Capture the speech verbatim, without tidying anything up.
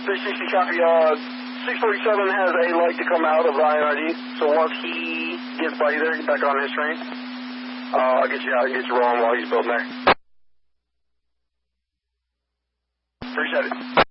three sixty copy. Uh, six forty-seven has a light to come out of I N R D, so once he gets by there, get back on his train, uh, I'll get you out and get you rolling while he's building there. Appreciate it.